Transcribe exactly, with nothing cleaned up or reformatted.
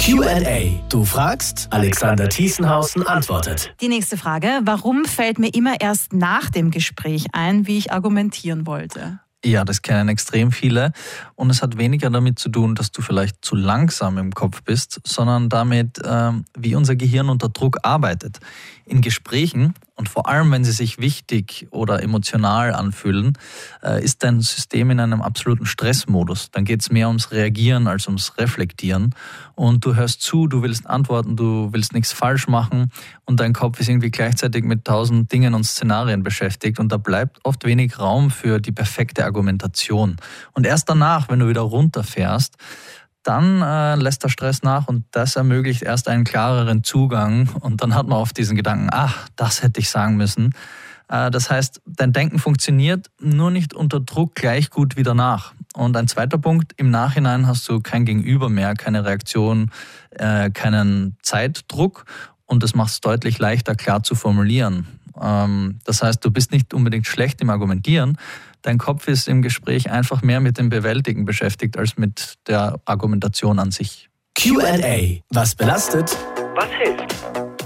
Q and A. Du fragst, Alexander Thiesenhausen antwortet. Die nächste Frage: Warum fällt mir immer erst nach dem Gespräch ein, wie ich argumentieren wollte? Ja, das kennen extrem viele und es hat weniger damit zu tun, dass du vielleicht zu langsam im Kopf bist, sondern damit, ähm, wie unser Gehirn unter Druck arbeitet. In Gesprächen und vor allem, wenn sie sich wichtig oder emotional anfühlen, äh, ist dein System in einem absoluten Stressmodus. Dann geht es mehr ums Reagieren als ums Reflektieren und du hörst zu, du willst antworten, du willst nichts falsch machen und dein Kopf ist irgendwie gleichzeitig mit tausend Dingen und Szenarien beschäftigt und da bleibt oft wenig Raum für die perfekte Argumentation. Und erst danach, wenn du wieder runterfährst, dann äh, lässt der Stress nach und das ermöglicht erst einen klareren Zugang und dann hat man oft diesen Gedanken, ach, das hätte ich sagen müssen. Äh, das heißt, dein Denken funktioniert nur nicht unter Druck gleich gut wie danach. Und ein zweiter Punkt, im Nachhinein hast du kein Gegenüber mehr, keine Reaktion, äh, keinen Zeitdruck und das macht es deutlich leichter, klar zu formulieren. Ähm, das heißt, du bist nicht unbedingt schlecht im Argumentieren, dein Kopf ist im Gespräch einfach mehr mit dem Bewältigen beschäftigt als mit der Argumentation an sich. Q and A. Was belastet? Was hilft?